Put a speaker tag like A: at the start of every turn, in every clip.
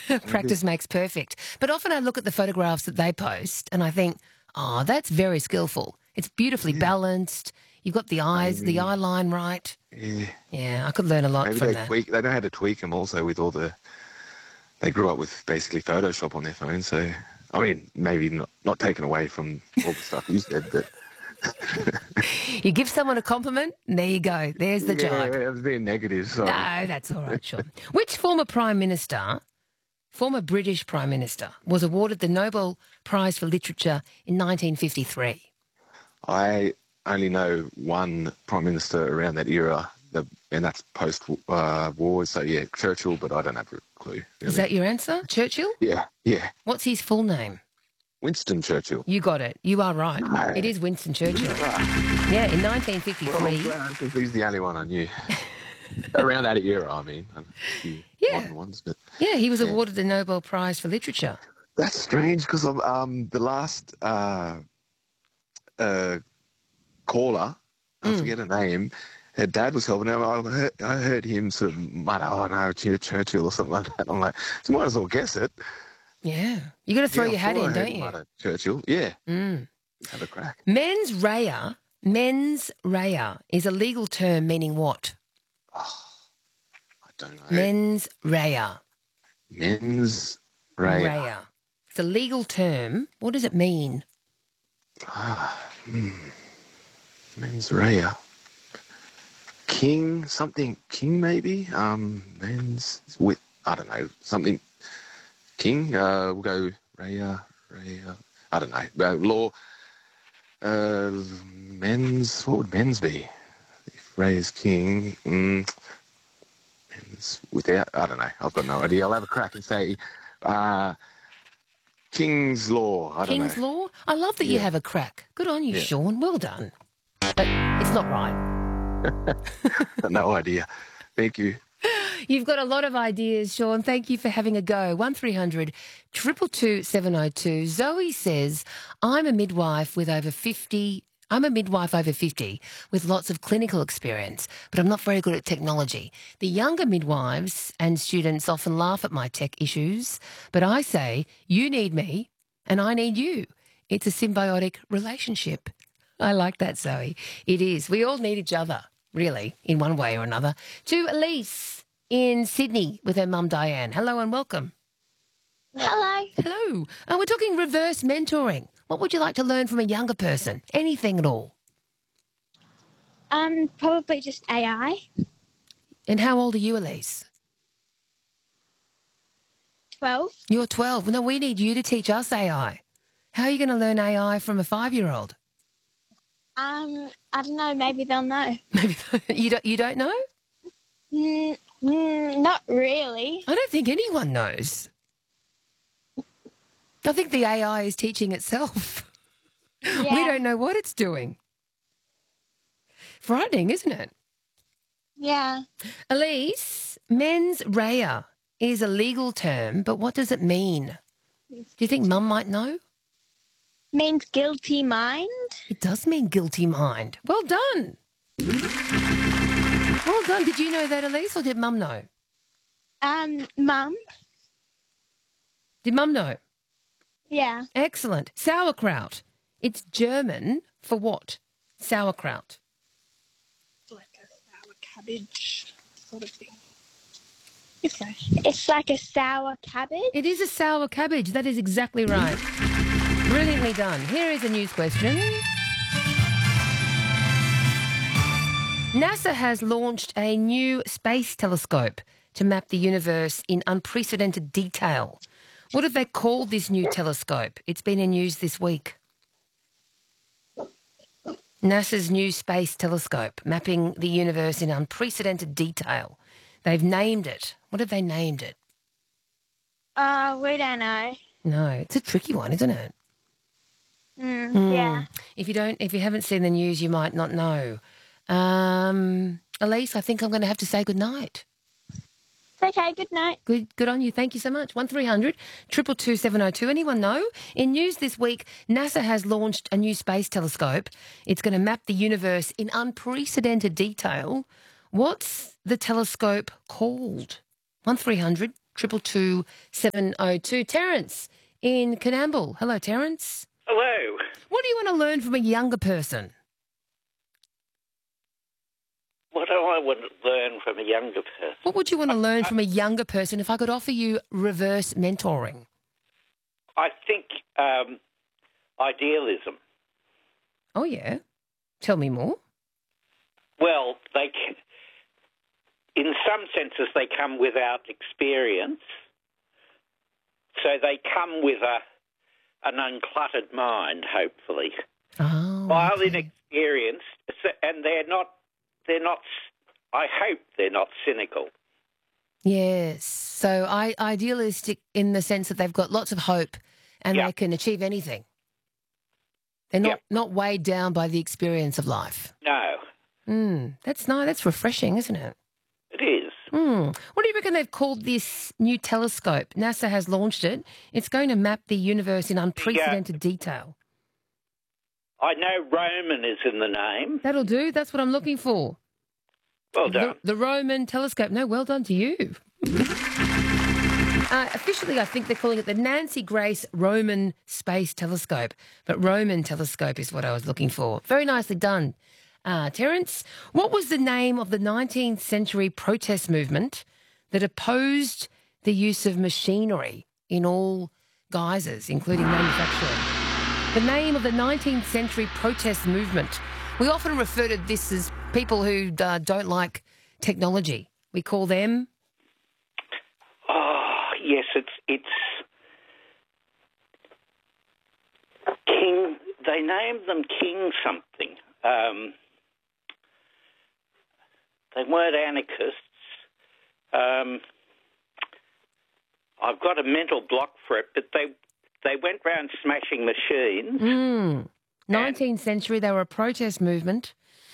A: Practice makes perfect. But often I look at the photographs that they post and I think, oh, that's very skillful. It's beautifully balanced. You've got the eyes, the eye line right.
B: Yeah.
A: Yeah, I could learn a lot
B: Maybe
A: from
B: they
A: that.
B: they know how to tweak them also with all the, they grew up with basically Photoshop on their phone. So, I mean, maybe not taken away from all the stuff you said, but
A: You give someone a compliment, and there you go. There's the
B: yeah,
A: jibe.
B: it was being negative. Sorry.
A: No, that's all right, Sean. Which former British Prime Minister, was awarded the Nobel Prize for Literature in 1953?
B: I only know one prime minister around that era, and that's post-war. So, yeah, Churchill, but I don't have a clue. Really.
A: Is that your answer? Churchill?
B: Yeah.
A: What's his full name?
B: Winston Churchill.
A: You got it. You are right.
B: No.
A: It is Winston Churchill. Yeah, in 1953.
B: Well, he's the only one I knew. Around that era, I mean. A few modern ones, but
A: Yeah, he was awarded the Nobel Prize for Literature.
B: that's strange because the last caller, I forget her name, her dad was helping her. I heard him sort of mutter, "Oh no, Churchill" or something like that. I'm like, so might as well guess it.
A: Yeah. You got to throw
B: Yeah,
A: your hat
B: I
A: in,
B: heard
A: don't
B: him
A: you?
B: mutter Churchill, yeah. Have a crack.
A: Mens rea is a legal term meaning what?
B: I don't know.
A: Mens rea.
B: Mens rea.
A: Rea. It's a legal term. What does it mean?
B: Mens rea. King, something king maybe? Men's with, I don't know, something king. We'll go rea. I don't know. Law. Men's, what would men's be? If rea is king, men's without, I don't know. I've got no idea. I'll have a crack and say, King's law. I don't
A: King's
B: know.
A: law? I love that you have a crack. Good on you, Sean. Well done. But it's not right.
B: No idea. Thank you.
A: You've got a lot of ideas, Sean. Thank you for having a go. 1300 222 702. Zoe says, I'm a midwife over 50 with lots of clinical experience, but I'm not very good at technology. The younger midwives and students often laugh at my tech issues, but I say, you need me and I need you. It's a symbiotic relationship. I like that, Zoe. It is. We all need each other, really, in one way or another. To Elise in Sydney with her mum, Diane. Hello and welcome.
C: Hello.
A: Hello. We're talking reverse mentoring. What would you like to learn from a younger person? Anything at all?
C: Probably just AI.
A: And how old are you, Elise?
C: 12.
A: You're 12. No, we need you to teach us AI. How are you going to learn AI from a 5-year-old?
C: I don't know. Maybe they'll know.
A: Maybe you don't know?
C: Not really.
A: I don't think anyone knows. I think the AI is teaching itself.
C: Yeah.
A: We don't know what it's doing. Frightening, isn't it?
C: Yeah.
A: Elise, mens rea is a legal term, but what does it mean? Do you think Mum might know?
C: Means guilty mind.
A: It does mean guilty mind. Well done. Well done. Did you know that, Elise, or did Mum know?
C: Mum.
A: Did Mum know?
C: Yeah.
A: Excellent. Sauerkraut. It's German for what? Sauerkraut.
D: Like a sour cabbage sort of thing.
C: It's like a sour cabbage.
A: It is a sour cabbage. That is exactly right. Brilliantly done. Here is a news question. NASA has launched a new space telescope to map the universe in unprecedented detail. What have they called this new telescope? It's been in news this week. NASA's new space telescope, mapping the universe in unprecedented detail. They've named it. What have they named it?
C: We don't know.
A: No, it's a tricky one, isn't it?
C: Yeah.
A: If you haven't seen the news, you might not know. Elise, I think I'm going to have to say good night.
C: Okay, good night.
A: Good on you. Thank you so much. 1300 222 702. Anyone know? In news this week, NASA has launched a new space telescope. It's going to map the universe in unprecedented detail. What's the telescope called? 1300 222 702. Terence in Canamble. Hello, Terence.
E: Hello.
A: What do you want to learn from a younger person?
E: What do I want to learn from a younger person?
A: What would you want to learn from a younger person if I could offer you reverse mentoring?
E: I think idealism.
A: Oh, yeah. Tell me more.
E: Well, in some senses, they come without experience. So they come with an uncluttered mind, hopefully.
A: Oh,
E: While
A: okay.
E: inexperienced, and they're not, I hope they're not cynical.
A: Yes. So idealistic in the sense that they've got lots of hope and
E: Yep.
A: they can achieve anything. They're not,
E: Yep.
A: not weighed down by the experience of life.
E: No,
A: That's nice. That's refreshing, isn't it?
E: it is.
A: What do you reckon they've called this new telescope? NASA has launched it. It's going to map the universe in unprecedented detail.
E: I know Roman is in the name.
A: That'll do. That's what I'm looking for.
E: Well done.
A: The Roman telescope. No, well done to you. Officially, I think they're calling it the Nancy Grace Roman Space Telescope. But Roman telescope is what I was looking for. Very nicely done. Terence, what was the name of the 19th century protest movement that opposed the use of machinery in all guises, including manufacturing? The name of the 19th century protest movement. We often refer to this as people who don't like technology. We call them...
E: Oh, yes, it's King. They named them King something. They weren't anarchists. I've got a mental block for it, but they went round smashing machines.
A: 19th century, they were a protest movement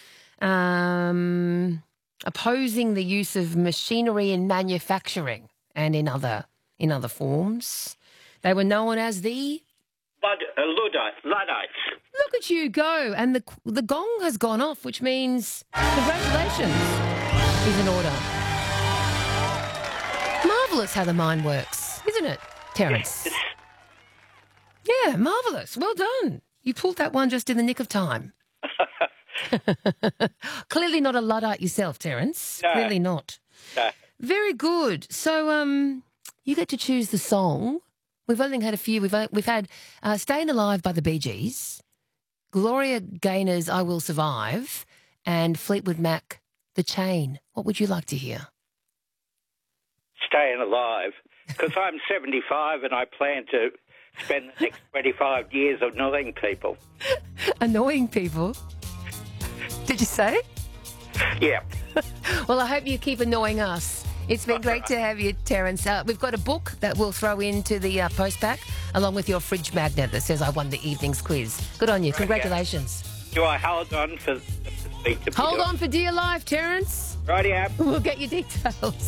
A: opposing the use of machinery in manufacturing and in other forms. They were known as the...
E: Luddites.
A: Look at you go. And the gong has gone off, which means congratulations is in order. Marvellous how the mind works, isn't it, Terence? Yeah, marvellous. Well done. You pulled that one just in the nick of time. Clearly not a Luddite yourself, Terence.
E: No.
A: Clearly not.
E: No.
A: Very good. So you get to choose the song. We've only had a few. We've had Staying Alive by the Bee Gees, Gloria Gaynor's I Will Survive, and Fleetwood Mac, The Chain. What would you like to hear?
E: Staying alive, because I'm 75 and I plan to spend the next 25 years annoying people.
A: Annoying people? Did you say?
E: Yeah.
A: Well, I hope you keep annoying us. It's been great to have you, Terence. We've got a book that we'll throw into the post pack, along with your fridge magnet that says I won the evening's quiz. Good on you. Congratulations.
E: Do I hold on for the speech?
A: Hold on for dear life, Terence.
E: Righty-o.
A: We'll get your details.